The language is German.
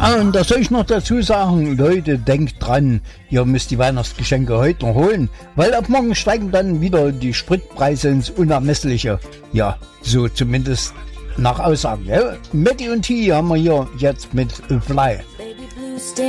Und da soll ich noch dazu sagen, Leute, denkt dran, ihr müsst die Weihnachtsgeschenke heute noch holen, weil ab morgen steigen dann wieder die Spritpreise ins Unermessliche. Ja, so zumindest nach Aussagen. Ja? Matti und T haben wir hier jetzt mit Fly.